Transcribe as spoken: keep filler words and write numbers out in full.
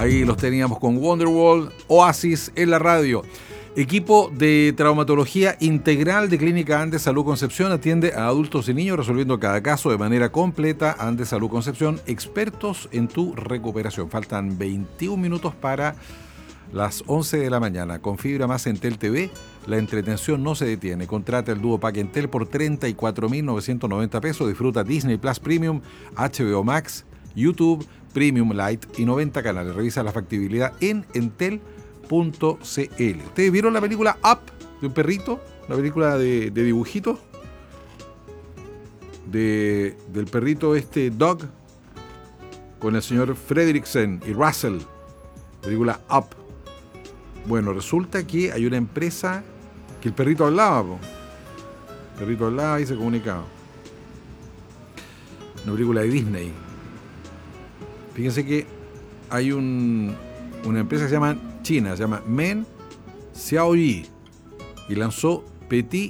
Ahí los teníamos con Wonderwall, Oasis en la radio. Equipo de traumatología integral de Clínica Andes Salud Concepción atiende a adultos y niños resolviendo cada caso de manera completa. Andes Salud Concepción, expertos en tu recuperación. Faltan veintiún minutos para las once de la mañana. Con Fibra Más Entel T V, la entretención no se detiene. Contrata el Dúo Pack Entel por treinta y cuatro mil novecientos noventa pesos. Disfruta Disney Plus Premium, H B O Max, YouTube Premium Lite y noventa canales. Revisa la factibilidad en entel punto c l. ¿Ustedes vieron la película Up de un perrito? La película de, de dibujitos de, del perrito este Dog con el señor Fredricksen y Russell. Película Up. Bueno, resulta que hay una empresa que el perrito hablaba, po. El perrito hablaba y se comunicaba. Una película de Disney. Fíjense que hay un, una empresa que se llama China, se llama Men Xiaoyi, y lanzó Petit